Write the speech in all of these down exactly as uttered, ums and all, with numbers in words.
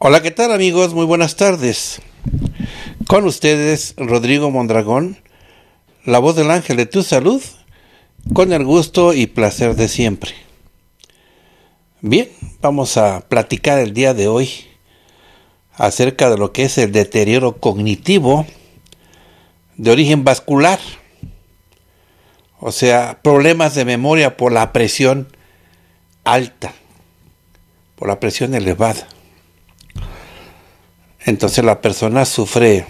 Hola, ¿qué tal amigos? Muy buenas tardes. Con ustedes, Rodrigo Mondragón, la voz del ángel de tu salud, con el gusto y placer de siempre. Bien, vamos a platicar el día de hoy acerca de lo que es el deterioro cognitivo de origen vascular, o sea, problemas de memoria por la presión alta, por la presión elevada. Entonces la persona sufre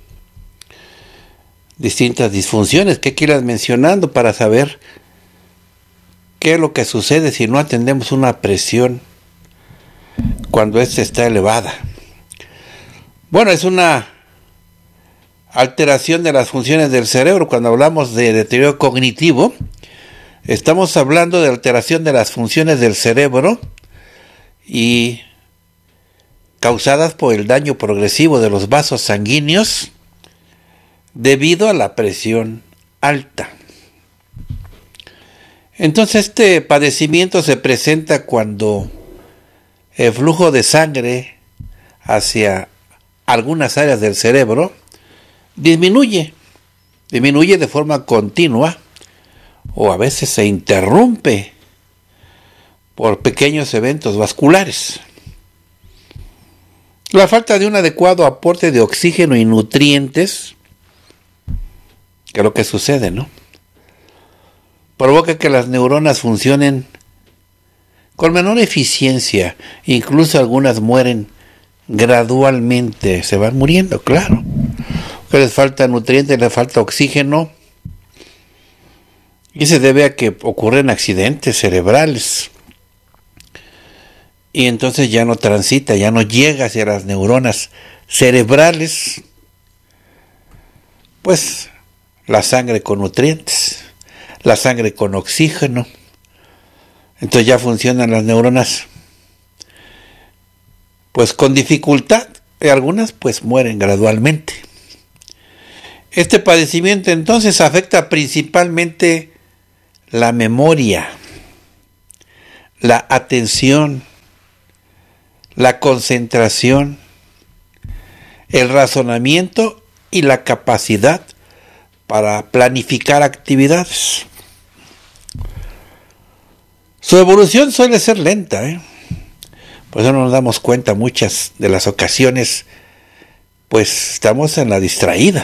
distintas disfunciones que quieras mencionando para saber qué es lo que sucede si no atendemos una presión cuando ésta está elevada. Bueno, es una alteración de las funciones del cerebro. Cuando hablamos de deterioro cognitivo, estamos hablando de alteración de las funciones del cerebro y causadas por el daño progresivo de los vasos sanguíneos debido a la presión alta. Entonces este padecimiento se presenta cuando el flujo de sangre hacia algunas áreas del cerebro disminuye, disminuye de forma continua o a veces se interrumpe por pequeños eventos vasculares. La falta de un adecuado aporte de oxígeno y nutrientes, que es lo que sucede, ¿no?, provoca que las neuronas funcionen con menor eficiencia, incluso algunas mueren gradualmente, se van muriendo, claro, que les falta nutrientes, les falta oxígeno, y se debe a que ocurren accidentes cerebrales. Y entonces ya no transita, ya no llega hacia las neuronas cerebrales, pues la sangre con nutrientes, la sangre con oxígeno. Entonces ya funcionan las neuronas pues con dificultad, y algunas pues mueren gradualmente. Este padecimiento entonces afecta principalmente la memoria, la atención, la concentración, el razonamiento y la capacidad para planificar actividades. Su evolución suele ser lenta, ¿eh? Por eso no nos damos cuenta muchas de las ocasiones, pues estamos en la distraída,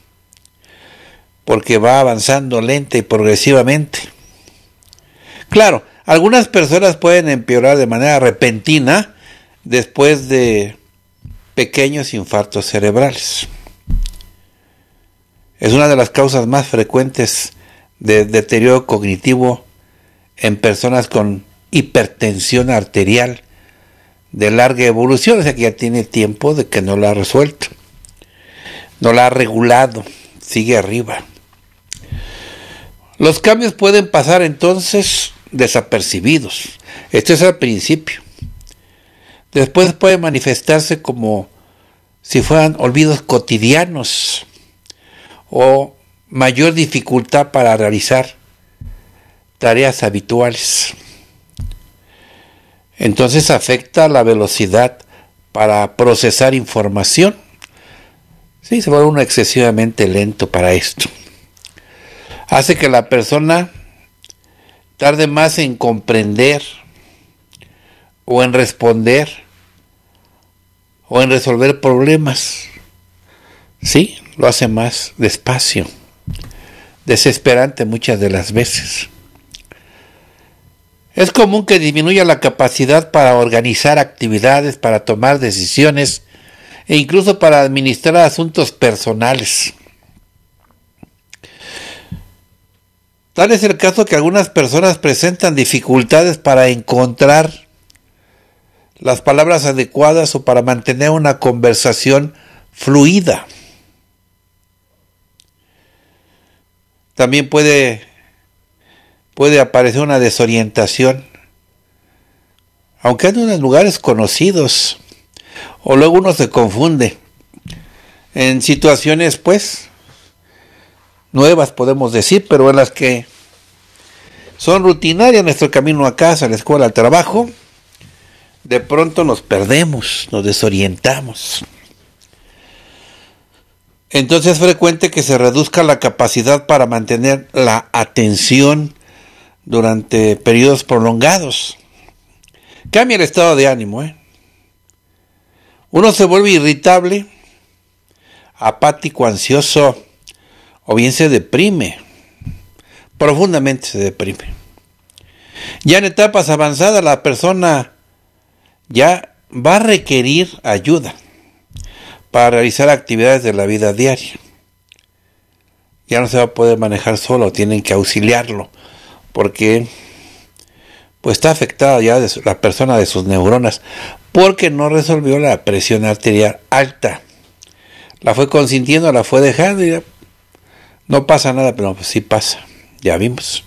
porque va avanzando lenta y progresivamente. Claro, algunas personas pueden empeorar de manera repentina después de pequeños infartos cerebrales. Es una de las causas más frecuentes de deterioro cognitivo en personas con hipertensión arterial de larga evolución, o sea que ya tiene tiempo de que no la ha resuelto, no la ha regulado, sigue arriba. Los cambios pueden pasar entonces desapercibidos. Esto es al principio. Después puede manifestarse como si fueran olvidos cotidianos o mayor dificultad para realizar tareas habituales. Entonces afecta la velocidad para procesar información. Sí, se vuelve uno excesivamente lento para esto. Hace que la persona tarde más en comprender o en responder o en resolver problemas. Sí, lo hace más despacio, desesperante muchas de las veces. Es común que disminuya la capacidad para organizar actividades, para tomar decisiones e incluso para administrar asuntos personales. Tal es el caso que algunas personas presentan dificultades para encontrar las palabras adecuadas o para mantener una conversación fluida. También puede, puede aparecer una desorientación, aunque ande en lugares conocidos, o luego uno se confunde en situaciones pues nuevas, podemos decir, pero en las que son rutinarias, nuestro camino a casa, a la escuela, al trabajo. de pronto nos perdemos, nos desorientamos. Entonces es frecuente que se reduzca la capacidad para mantener la atención durante periodos prolongados. Cambia el estado de ánimo, ¿eh? Uno se vuelve irritable, apático, ansioso, o bien se deprime, profundamente se deprime. Ya en etapas avanzadas la persona ya va a requerir ayuda para realizar actividades de la vida diaria. Ya no se va a poder manejar solo, tienen que auxiliarlo, porque pues está afectada ya de su, la persona de sus neuronas, porque no resolvió la presión arterial alta. La fue consintiendo, la fue dejando y ya no pasa nada, pero pues sí pasa, ya vimos.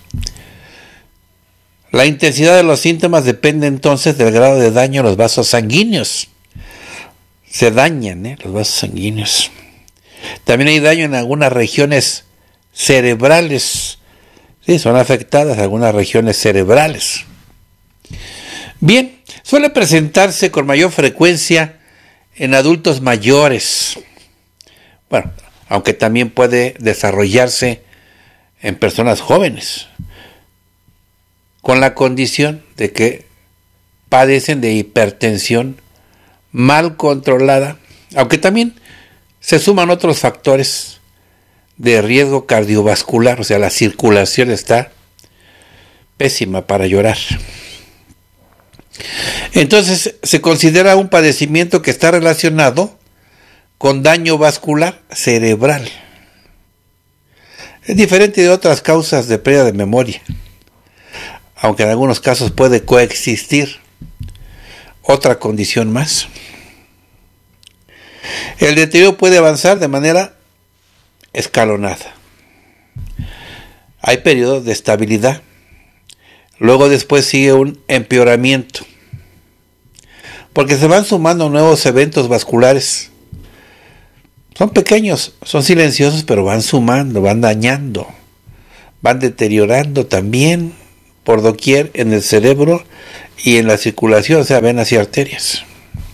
La intensidad de los síntomas depende entonces del grado de daño a los vasos sanguíneos. Se dañan ¿eh? los vasos sanguíneos. También hay daño en algunas regiones cerebrales. Sí, son afectadas algunas regiones cerebrales. Bien, suele presentarse con mayor frecuencia en adultos mayores. Bueno, aunque también puede desarrollarse en personas jóvenes, con la condición de que padecen de hipertensión mal controlada, aunque también se suman otros factores de riesgo cardiovascular, o sea, la circulación está pésima para llorar. Entonces se considera un padecimiento que está relacionado con daño vascular cerebral. Es diferente de otras causas de pérdida de memoria, aunque en algunos casos puede coexistir otra condición más. El deterioro puede avanzar de manera escalonada. Hay periodos de estabilidad. Luego después sigue un empeoramiento, porque se van sumando nuevos eventos vasculares. Son pequeños, son silenciosos, pero van sumando, van dañando, van deteriorando también por doquier en el cerebro y en la circulación, o sea, venas y arterias.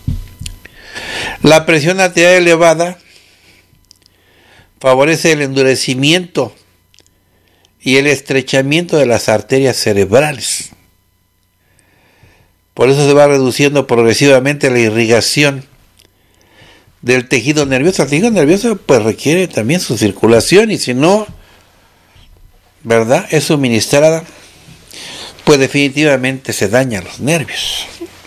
La presión arterial elevada favorece el endurecimiento y el estrechamiento de las arterias cerebrales. Por eso se va reduciendo progresivamente la irrigación del tejido nervioso. El tejido nervioso pues requiere también su circulación, y si no, ¿verdad?, es suministrada, pues definitivamente se dañan los nervios.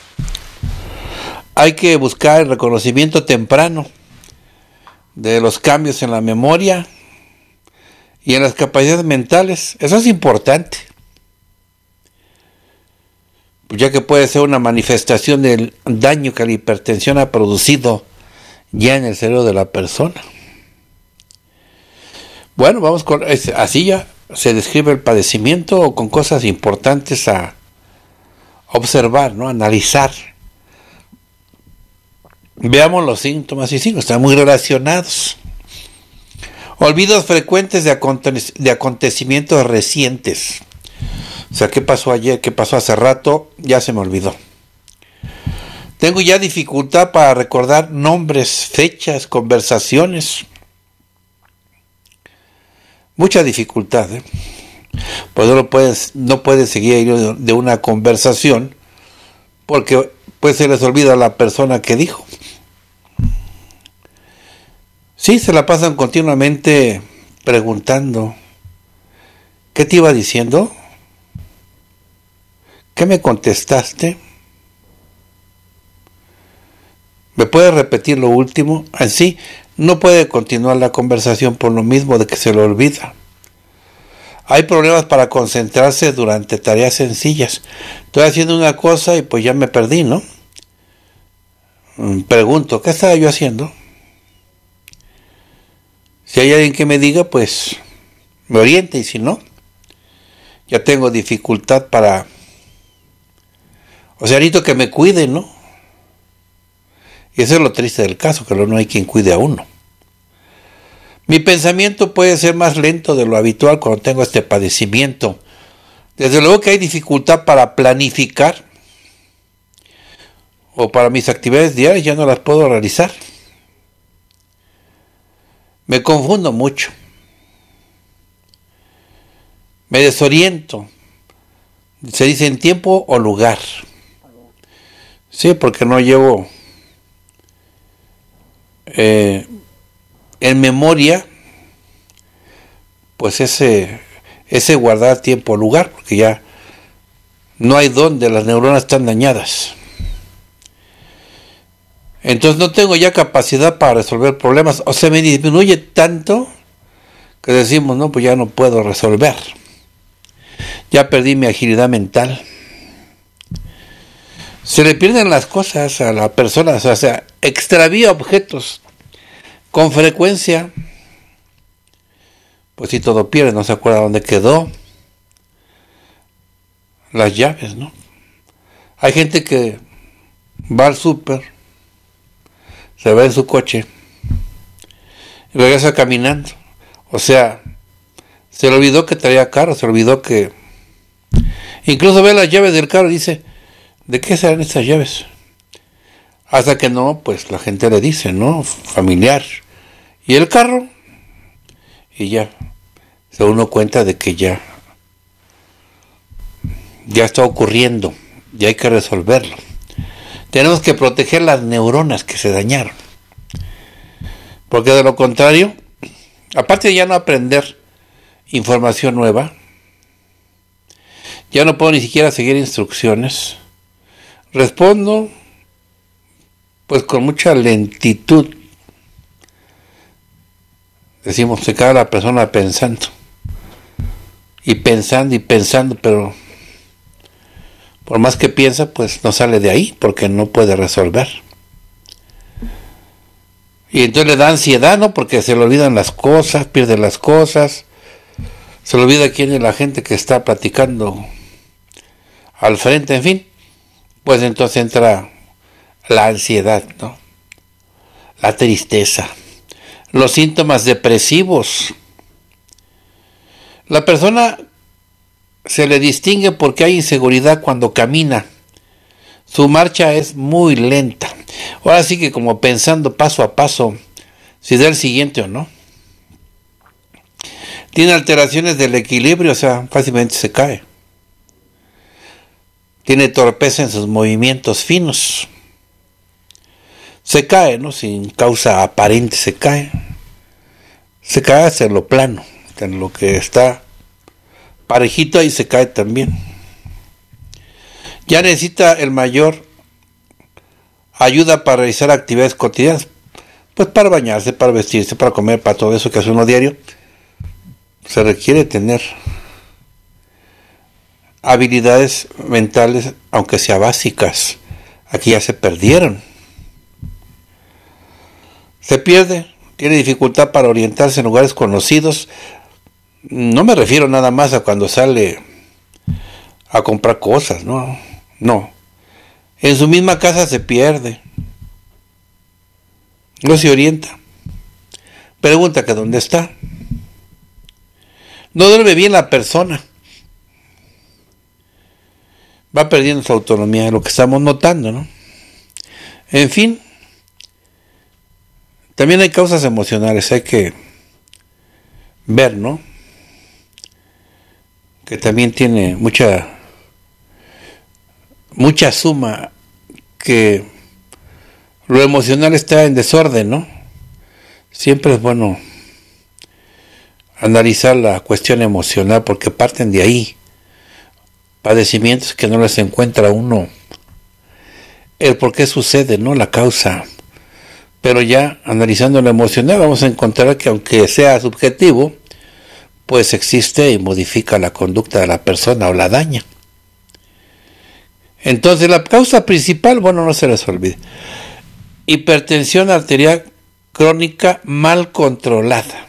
Hay que buscar el reconocimiento temprano de los cambios en la memoria y en las capacidades mentales. Eso es importante, ya que puede ser una manifestación del daño que la hipertensión ha producido ya en el cerebro de la persona. Bueno, vamos con así ya se describe el padecimiento con cosas importantes a observar, ¿no? Analizar. Veamos los síntomas y signos, están muy relacionados. Olvidos frecuentes de, aconte- de acontecimientos recientes. O sea, ¿qué pasó ayer? ¿Qué pasó hace rato? Ya se me olvidó. Tengo ya dificultad para recordar nombres, fechas, conversaciones. Mucha dificultad, ¿eh? Pues no puedes, no puedes seguir de una conversación porque pues se les olvida a la persona que dijo. Sí, se la pasan continuamente preguntando, ¿qué te iba diciendo? ¿Qué me contestaste? ¿Me puedes repetir lo último? Así no puede continuar la conversación por lo mismo de que se lo olvida. Hay problemas para concentrarse durante tareas sencillas. Estoy haciendo una cosa y pues ya me perdí, ¿no? Pregunto, ¿qué estaba yo haciendo? Si hay alguien que me diga, pues me oriente, y si no, ya tengo dificultad para... O sea, necesito que me cuide, ¿no? Y eso es lo triste del caso, que no hay quien cuide a uno. Mi pensamiento puede ser más lento de lo habitual cuando tengo este padecimiento. Desde luego que hay dificultad para planificar. o para mis actividades diarias ya no las puedo realizar. Me confundo mucho. Me desoriento. Se dice en tiempo o lugar. Sí, porque no llevo eh, en memoria pues ese, ese guardar tiempo o lugar, porque ya no hay donde, las neuronas están dañadas. Entonces no tengo ya capacidad para resolver problemas, o se me disminuye tanto que decimos, no, pues ya no puedo resolver. Ya perdí mi agilidad mental. Se le pierden las cosas a la persona, o sea, extravía objetos con frecuencia. Pues si todo pierde, no se acuerda dónde quedó. Las llaves, ¿no? Hay gente que va al súper, se va en su coche y regresa caminando. O sea, se le olvidó que traía carro, se le olvidó que... Incluso ve las llaves del carro y dice, ¿de qué serán estas llaves? Hasta que no, pues la gente le dice, ¿no? Familiar. ¿Y el carro? Y ya, se uno cuenta de que ya, ya está ocurriendo, y hay que resolverlo. Tenemos que proteger las neuronas que se dañaron. Porque de lo contrario, aparte de ya no aprender información nueva, ya no puedo ni siquiera seguir instrucciones. Respondo pues con mucha lentitud. Decimos, se queda la persona pensando. Y pensando y pensando, pero por más que piensa, pues no sale de ahí, porque no puede resolver. Y entonces le da ansiedad, ¿no? Porque se le olvidan las cosas, pierde las cosas, se le olvida quién es la gente que está platicando al frente, en fin. Pues entonces entra la ansiedad, ¿no? La tristeza, los síntomas depresivos. La persona se le distingue porque hay inseguridad cuando camina. Su marcha es muy lenta. Ahora sí que como pensando paso a paso si da el siguiente o no. Tiene alteraciones del equilibrio, o sea, fácilmente se cae. Tiene torpeza en sus movimientos finos. Se cae, ¿no? Sin causa aparente se cae. Se cae hacia lo plano, en lo que está parejito, ahí se cae también. Ya necesita el mayor ayuda para realizar actividades cotidianas, pues para bañarse, para vestirse, para comer, para todo eso que hace uno diario. Se requiere tener habilidades mentales, aunque sea básicas. Aquí ya se perdieron. Se pierde, tiene dificultad para orientarse en lugares conocidos. No me refiero nada más a cuando sale a comprar cosas, no, no. En su misma casa se pierde. No se orienta. Pregunta que dónde está. No duerme bien la persona. Va perdiendo su autonomía, es lo que estamos notando, ¿no? En fin, también hay causas emocionales, hay que ver, ¿no? Que también tiene mucha mucha suma, que lo emocional está en desorden, ¿no? Siempre es bueno analizar la cuestión emocional porque parten de ahí padecimientos que no les encuentra uno el por qué sucede, ¿no? La causa. Pero ya analizando lo emocional vamos a encontrar que aunque sea subjetivo, pues existe y modifica la conducta de la persona o la daña. Entonces la causa principal, bueno, no se les olvide. Hipertensión arterial crónica mal controlada.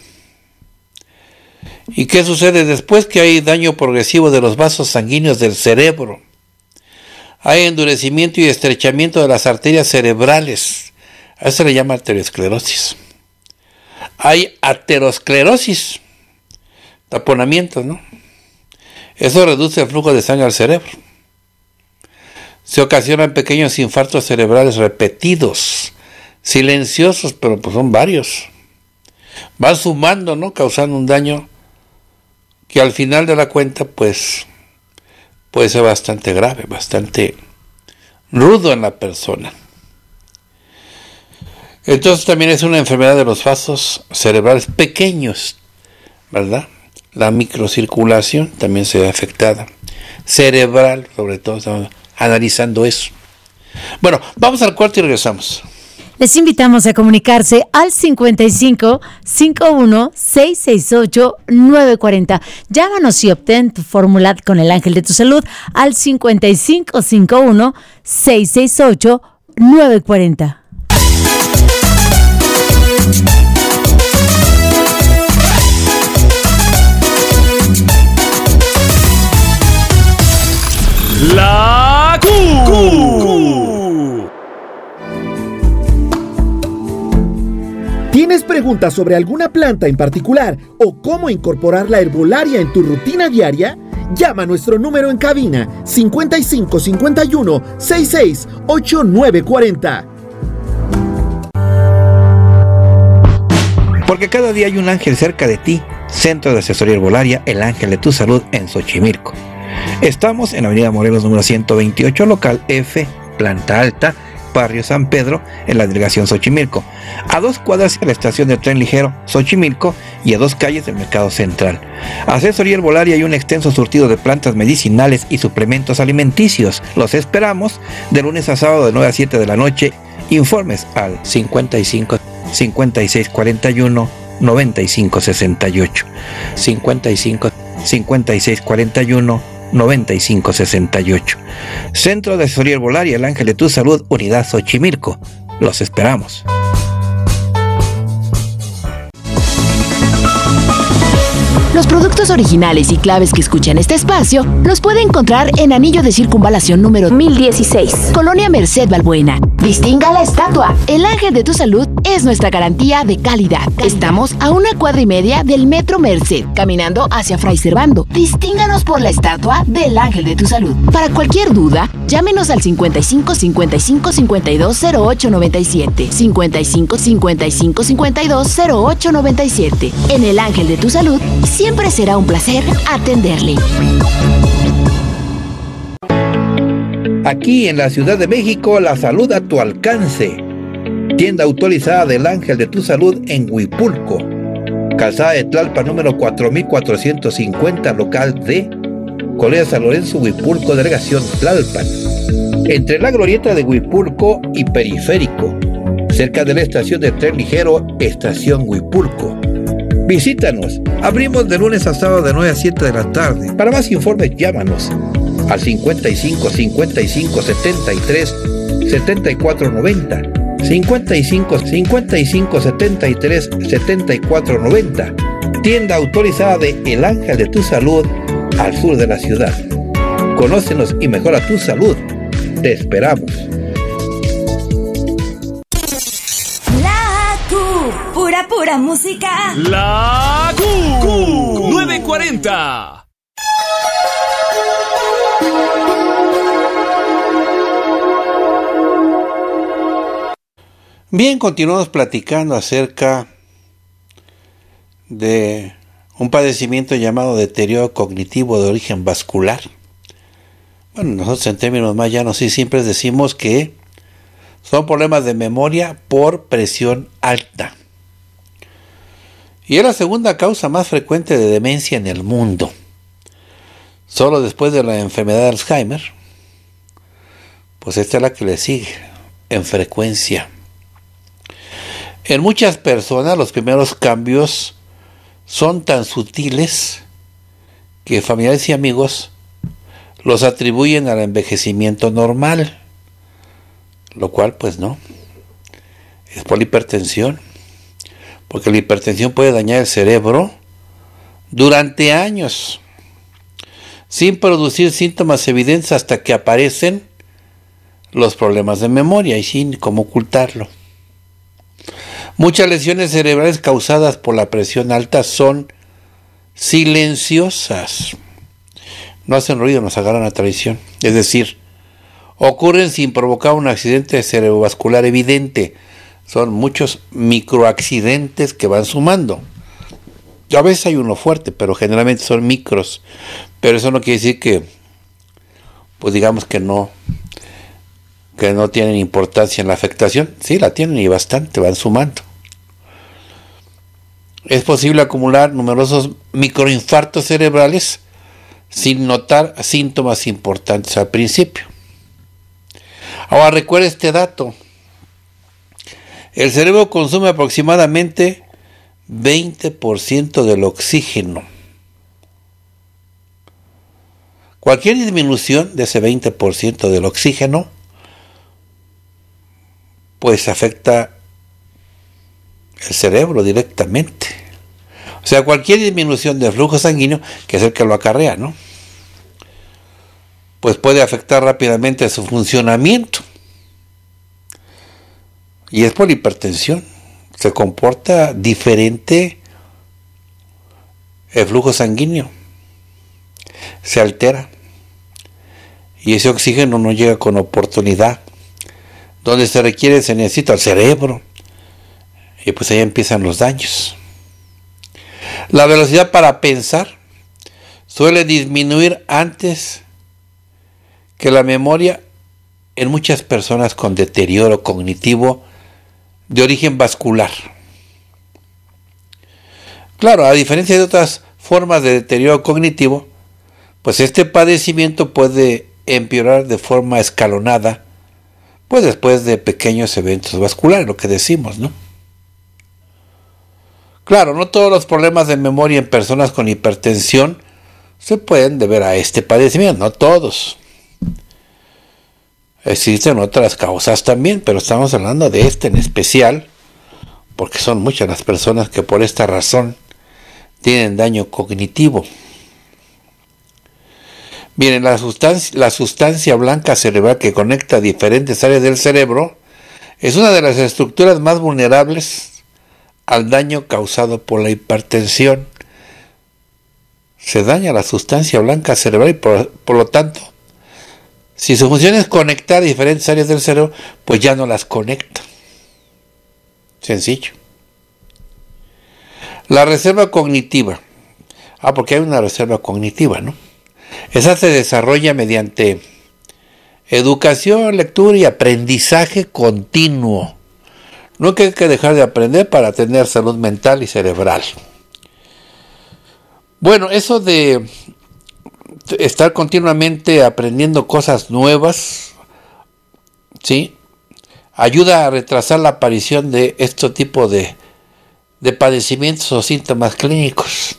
¿Y qué sucede después? Que hay daño progresivo de los vasos sanguíneos del cerebro. Hay endurecimiento y estrechamiento de las arterias cerebrales. A eso se le llama arteriosclerosis. Hay aterosclerosis, taponamientos, ¿no? Eso reduce el flujo de sangre al cerebro. se ocasionan pequeños infartos cerebrales repetidos, silenciosos, pero pues son varios. Van sumando, ¿no? Causando un daño que al final de la cuenta, pues, puede ser bastante grave, bastante rudo en la persona. Entonces también es una enfermedad de los vasos cerebrales pequeños, ¿verdad? La microcirculación también se ve afectada. Cerebral, sobre todo, estamos analizando eso. Bueno, vamos al corte y regresamos. Les invitamos a comunicarse al cincuenta y cinco, cincuenta y uno, seiscientos sesenta y ocho, novecientos cuarenta. Llámanos y obtén tu fórmula con el Ángel de tu Salud al cincuenta y cinco, cincuenta y uno, seiscientos sesenta y ocho, novecientos cuarenta. La Q. ¿Tienes preguntas sobre alguna planta en particular o cómo incorporar la herbolaria en tu rutina diaria? Llama a nuestro número en cabina cincuenta y cinco, cincuenta y uno, sesenta y seis, ochenta y nueve cuarenta. Porque cada día hay un ángel cerca de ti. Centro de Asesoría Herbolaria, el Ángel de tu Salud en Xochimilco. Estamos en Avenida Morelos número ciento veintiocho, local F, planta alta, barrio San Pedro, en la delegación Xochimilco, a dos cuadras de la estación de tren ligero Xochimilco y a dos calles del Mercado Central. Asesoría Herbolaria y un extenso surtido de plantas medicinales y suplementos alimenticios. Los esperamos de lunes a sábado de nueve a siete de la noche. Informes al cincuenta y cinco, cincuenta y seis cuarenta y uno, noventa y cinco sesenta y ocho, cincuenta y cinco, cincuenta y seis cuarenta y uno, noventa y cinco sesenta y ocho. Centro de Asesoría Herbolaria, el Ángel de tu Salud, Unidad Xochimilco. Los esperamos. Los productos originales y claves que escuchan este espacio los puede encontrar en Anillo de Circunvalación número mil dieciséis, Colonia Merced Balbuena. Distinga la estatua. El Ángel de tu Salud es nuestra garantía de calidad. Estamos a una cuadra y media del Metro Merced, caminando hacia Fray Servando. Distínganos por la estatua del Ángel de tu Salud. Para cualquier duda, llámenos al cincuenta y cinco, cincuenta y cinco, cincuenta y dos, cero ocho noventa y siete, cincuenta y cinco, cincuenta y cinco, cincuenta y dos, cero ocho noventa y siete. En el Ángel de tu Salud, siempre será un placer atenderle. Aquí en la Ciudad de México, la salud a tu alcance. Tienda autorizada del Ángel de tu Salud en Huipulco. Calzada de Tlalpan número cuatro mil cuatrocientos cincuenta, local D, Colonia San Lorenzo, Huipulco, delegación Tlalpan. Entre la glorieta de Huipulco y Periférico, cerca de la estación de tren ligero, estación Huipulco. Visítanos. Abrimos de lunes a sábado de nueve a siete de la tarde. Para más informes, llámanos al cincuenta y cinco, cincuenta y cinco, setenta y tres, setenta y cuatro noventa. cincuenta y cinco, cincuenta y cinco, setenta y tres, setenta y cuatro noventa. Tienda autorizada de El Ángel de tu Salud al sur de la ciudad. Conócenos y mejora tu salud. Te esperamos. Pura, pura música. La Q. Q. nueve cuarenta. Bien, continuamos platicando acerca de un padecimiento llamado deterioro cognitivo de origen vascular. Bueno, nosotros en términos más llanos sí siempre decimos que son problemas de memoria por presión alta. Y es la segunda causa más frecuente de demencia en el mundo. Solo después de la enfermedad de Alzheimer, pues esta es la que le sigue en frecuencia. En muchas personas los primeros cambios son tan sutiles que familiares y amigos los atribuyen al envejecimiento normal, lo cual pues no, es por la hipertensión, porque la hipertensión puede dañar el cerebro durante años, sin producir síntomas evidentes hasta que aparecen los problemas de memoria y sin cómo ocultarlo. Muchas lesiones cerebrales causadas por la presión alta son silenciosas. No hacen ruido, nos agarran a traición. Es decir, ocurren sin provocar un accidente cerebrovascular evidente. Son muchos microaccidentes que van sumando. A veces hay uno fuerte, pero generalmente son micros. Pero eso no quiere decir que, pues digamos que no, que no tienen importancia en la afectación. Sí, la tienen y bastante, van sumando. Es posible acumular numerosos microinfartos cerebrales sin notar síntomas importantes al principio. Ahora recuerda este dato. El cerebro consume aproximadamente veinte por ciento del oxígeno. Cualquier disminución de ese veinte por ciento del oxígeno pues afecta el cerebro directamente. O sea, cualquier disminución del flujo sanguíneo, que es el que lo acarrea, ¿no? Pues puede afectar rápidamente su funcionamiento. Y es por la hipertensión. Se comporta diferente el flujo sanguíneo. Se altera. Y ese oxígeno no llega con oportunidad. Donde se requiere, se necesita el cerebro. Y pues ahí empiezan los daños. La velocidad para pensar suele disminuir antes que la memoria en muchas personas con deterioro cognitivo de origen vascular. Claro, a diferencia de otras formas de deterioro cognitivo, pues este padecimiento puede empeorar de forma escalonada, pues después de pequeños eventos vasculares, lo que decimos, ¿no? Claro, no todos los problemas de memoria en personas con hipertensión se pueden deber a este padecimiento, no todos. Existen otras causas también, pero estamos hablando de este en especial, porque son muchas las personas que por esta razón tienen daño cognitivo. Miren, la sustancia, la sustancia blanca cerebral que conecta diferentes áreas del cerebro es una de las estructuras más vulnerables al daño causado por la hipertensión. Se daña la sustancia blanca cerebral y por, por lo tanto, si su función es conectar diferentes áreas del cerebro, pues ya no las conecta. Sencillo. La reserva cognitiva. Ah, porque hay una reserva cognitiva, ¿no? Esa se desarrolla mediante educación, lectura y aprendizaje continuo. No hay que dejar de aprender para tener salud mental y cerebral. Bueno, eso de estar continuamente aprendiendo cosas nuevas, ¿sí?, ayuda a retrasar la aparición de este tipo de, de padecimientos o síntomas clínicos.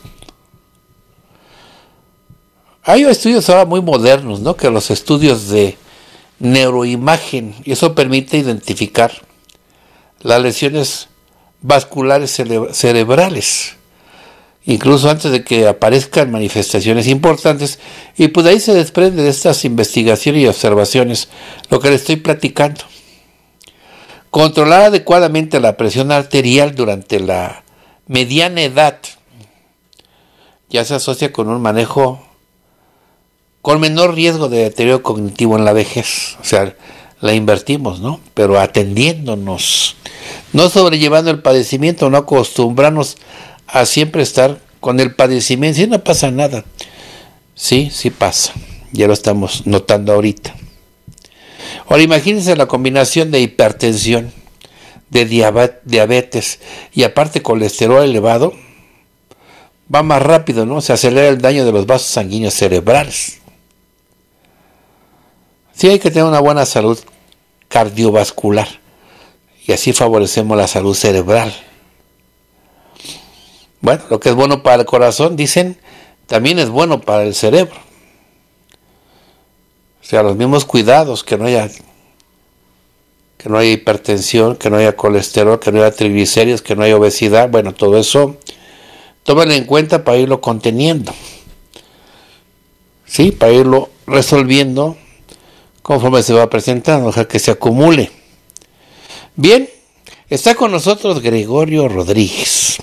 Hay estudios ahora muy modernos, ¿no?, que los estudios de neuroimagen, y eso permite identificar las lesiones vasculares cere- cerebrales, incluso antes de que aparezcan manifestaciones importantes, y pues de ahí se desprende de estas investigaciones y observaciones lo que le estoy platicando. Controlar adecuadamente la presión arterial durante la mediana edad ya se asocia con un manejo con menor riesgo de deterioro cognitivo en la vejez. O sea, la invertimos, ¿no? Pero atendiéndonos, no sobrellevando el padecimiento, no acostumbrarnos a siempre estar con el padecimiento. Si no pasa nada. Sí, sí pasa. Ya lo estamos notando ahorita. Ahora imagínense la combinación de hipertensión, de diabetes y aparte colesterol elevado. Va más rápido, ¿no? Se acelera el daño de los vasos sanguíneos cerebrales. Sí, hay que tener una buena salud cardiovascular y así favorecemos la salud cerebral. Bueno, lo que es bueno para el corazón, dicen, también es bueno para el cerebro. O sea, los mismos cuidados, que no haya que no haya hipertensión, que no haya colesterol, que no haya triglicéridos, que no haya obesidad. Bueno, todo eso tómenlo en cuenta para irlo conteniendo. Sí, para irlo resolviendo conforme se va presentando, dejar que se acumule. Bien, está con nosotros Gregorio Rodríguez.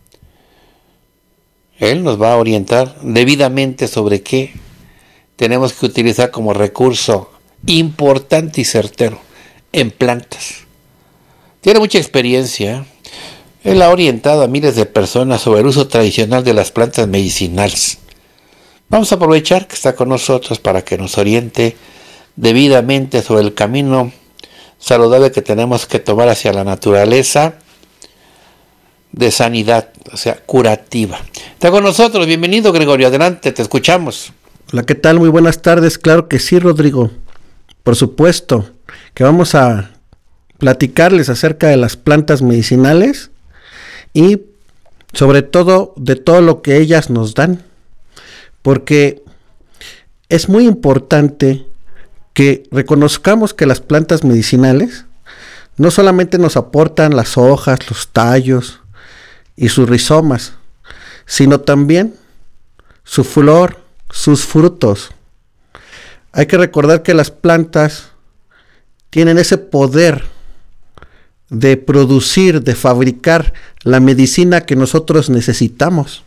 Él nos va a orientar debidamente sobre qué tenemos que utilizar como recurso importante y certero en plantas. Tiene mucha experiencia. Él ha orientado a miles de personas sobre el uso tradicional de las plantas medicinales. Vamos a aprovechar que está con nosotros para que nos oriente debidamente sobre el camino saludable que tenemos que tomar hacia la naturaleza de sanidad, o sea, curativa. Está con nosotros, bienvenido Gregorio, adelante, te escuchamos. Hola, ¿qué tal? Muy buenas tardes, claro que sí, Rodrigo. Por supuesto, que vamos a platicarles acerca de las plantas medicinales y sobre todo de todo lo que ellas nos dan, porque es muy importante que reconozcamos que las plantas medicinales no solamente nos aportan las hojas, los tallos y sus rizomas, sino también su flor, sus frutos. Hay que recordar que las plantas tienen ese poder de producir, de fabricar la medicina que nosotros necesitamos.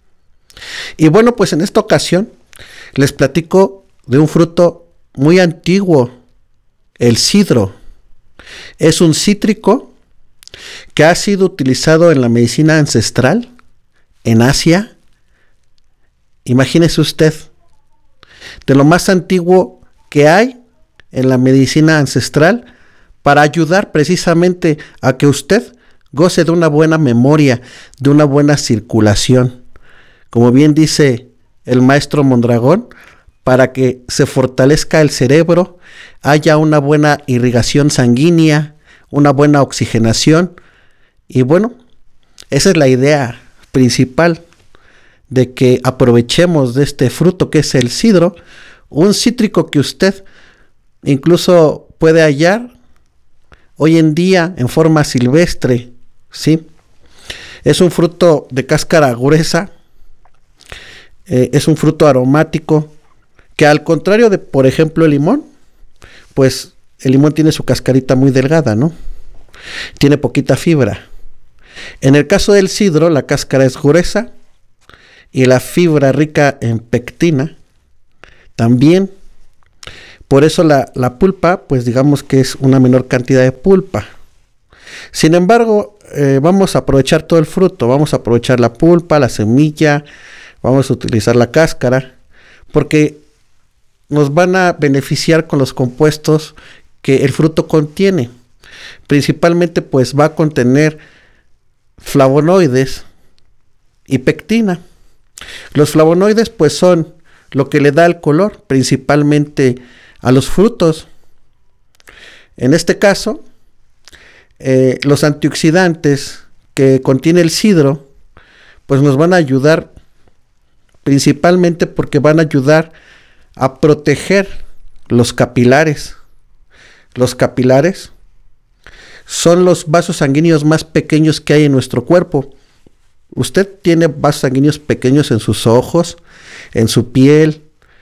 Y bueno, pues en esta ocasión les platico de un fruto muy antiguo, el sidro. Es un cítrico que ha sido utilizado en la medicina ancestral en Asia. Imagínese usted, de lo más antiguo que hay en la medicina ancestral, para ayudar precisamente a que usted goce de una buena memoria, de una buena circulación. Como bien dice el maestro Mondragón, para que se fortalezca el cerebro, haya una buena irrigación sanguínea, una buena oxigenación. Y bueno, esa es la idea principal, de que aprovechemos de este fruto que es el sidro, un cítrico que usted incluso puede hallar hoy en día en forma silvestre, ¿sí? Es un fruto de cáscara gruesa, eh, es un fruto aromático, que al contrario de, por ejemplo, el limón, pues el limón tiene su cascarita muy delgada, ¿no? Tiene poquita fibra. En el caso del sidro, la cáscara es gruesa y la fibra rica en pectina también. Por eso la, la pulpa, pues digamos que es una menor cantidad de pulpa. Sin embargo, eh, vamos a aprovechar todo el fruto, vamos a aprovechar la pulpa, la semilla, vamos a utilizar la cáscara, porque nos van a beneficiar con los compuestos que el fruto contiene. Principalmente pues va a contener flavonoides y pectina. Los flavonoides pues son lo que le da el color principalmente a los frutos. En este caso, eh, los antioxidantes que contiene el sidro pues nos van a ayudar principalmente porque van a ayudar a proteger los capilares. Los capilares son los vasos sanguíneos más pequeños que hay en nuestro cuerpo. Usted tiene vasos sanguíneos pequeños en sus ojos, en su piel,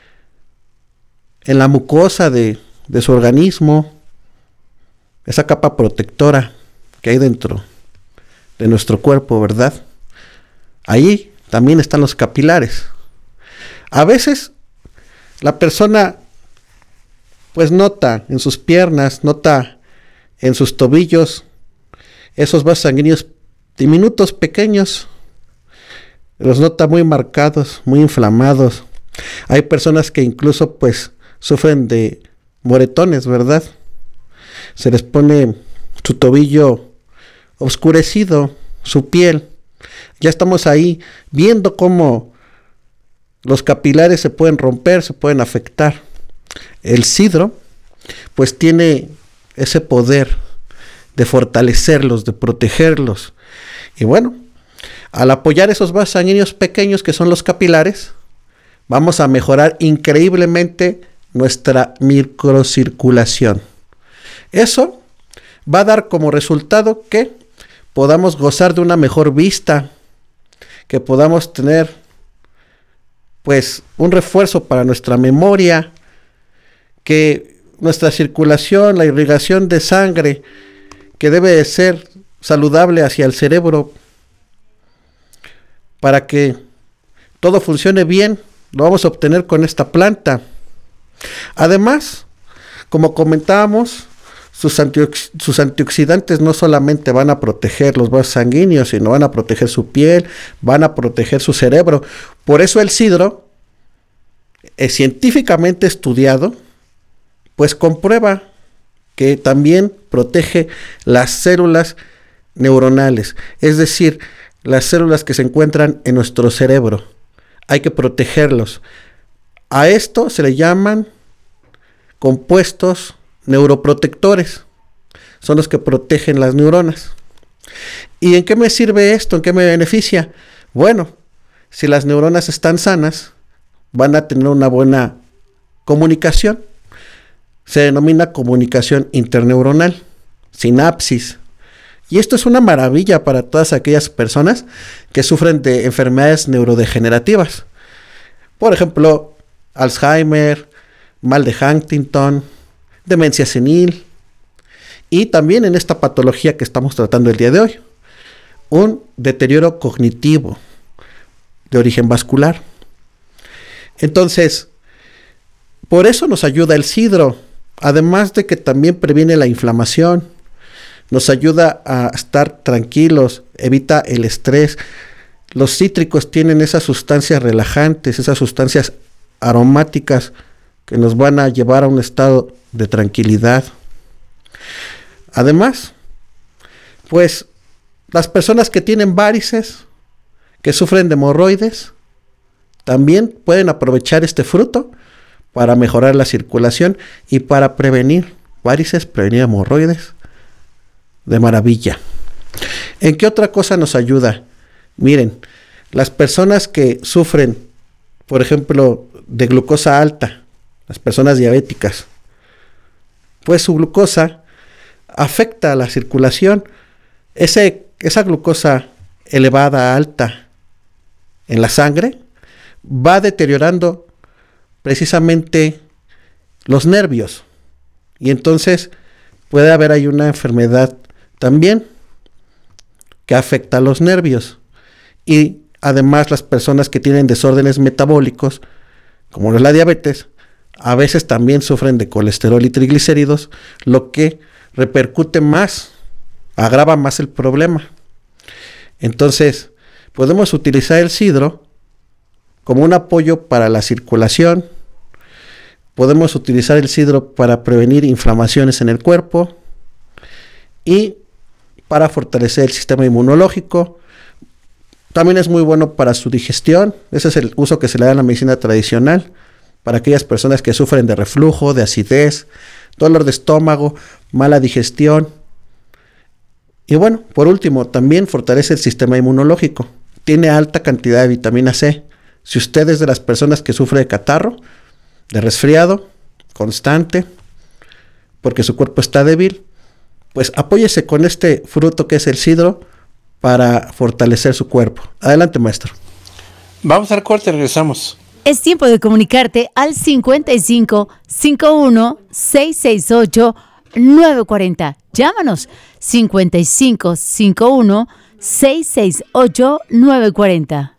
en la mucosa de, de su organismo, esa capa protectora que hay dentro de nuestro cuerpo, ¿verdad? Ahí también están los capilares. A veces la persona pues nota en sus piernas, nota en sus tobillos esos vasos sanguíneos diminutos, pequeños, los nota muy marcados, muy inflamados. Hay personas que incluso pues sufren de moretones, ¿verdad? Se les pone su tobillo oscurecido, su piel. Ya estamos ahí viendo cómo los capilares se pueden romper, se pueden afectar. El sidro, pues tiene ese poder de fortalecerlos, de protegerlos. Y bueno, al apoyar esos vasos sanguíneos pequeños que son los capilares, vamos a mejorar increíblemente nuestra microcirculación. Eso va a dar como resultado que podamos gozar de una mejor vista, que podamos tener pues un refuerzo para nuestra memoria, que nuestra circulación, la irrigación de sangre, que debe de ser saludable hacia el cerebro, para que todo funcione bien, lo vamos a obtener con esta planta. Además, como comentábamos, sus, antiox- sus antioxidantes no solamente van a proteger los vasos sanguíneos, sino van a proteger su piel, van a proteger su cerebro. Por eso el sidro es científicamente estudiado, pues comprueba que también protege las células neuronales, es decir, las células que se encuentran en nuestro cerebro. Hay que protegerlos. A esto se le llaman compuestos neuroprotectores. Son los que protegen las neuronas. ¿Y en qué me sirve esto? ¿En qué me beneficia? Bueno, si las neuronas están sanas, van a tener una buena comunicación. Se denomina comunicación interneuronal, sinapsis. Y esto es una maravilla para todas aquellas personas que sufren de enfermedades neurodegenerativas. Por ejemplo, Alzheimer, mal de Huntington, demencia senil. Y también en esta patología que estamos tratando el día de hoy, un deterioro cognitivo de origen vascular. Entonces, por eso nos ayuda el sidro, además de que también previene la inflamación, nos ayuda a estar tranquilos, evita el estrés. Los cítricos tienen esas sustancias relajantes, esas sustancias aromáticas que nos van a llevar a un estado de tranquilidad. Además, pues las personas que tienen varices, que sufren de hemorroides, también pueden aprovechar este fruto para mejorar la circulación y para prevenir varices, prevenir hemorroides. De maravilla. ¿En qué otra cosa nos ayuda? Miren, las personas que sufren, por ejemplo, de glucosa alta, las personas diabéticas, pues su glucosa afecta a la circulación. Ese, esa glucosa elevada, alta en la sangre, va deteriorando precisamente los nervios. Y entonces puede haber ahí una enfermedad también que afecta a los nervios. Y además las personas que tienen desórdenes metabólicos, como es la diabetes, a veces también sufren de colesterol y triglicéridos, lo que repercute más, agrava más el problema. Entonces, podemos utilizar el sidro como un apoyo para la circulación. Podemos utilizar el sidro para prevenir inflamaciones en el cuerpo y para fortalecer el sistema inmunológico. También es muy bueno para su digestión. Ese es el uso que se le da en la medicina tradicional, para aquellas personas que sufren de reflujo, de acidez, dolor de estómago, mala digestión. Y bueno, por último, también fortalece el sistema inmunológico. Tiene alta cantidad de vitamina C. Si usted es de las personas que sufre de catarro, de resfriado constante, porque su cuerpo está débil, pues apóyese con este fruto que es el sidro para fortalecer su cuerpo. Adelante, maestro. Vamos al corte, regresamos. Es tiempo de comunicarte al cincuenta y cinco, cincuenta y uno, seiscientos sesenta y ocho, novecientos cuarenta. Llámanos cincuenta y cinco, cincuenta y uno, seiscientos sesenta y ocho, novecientos cuarenta.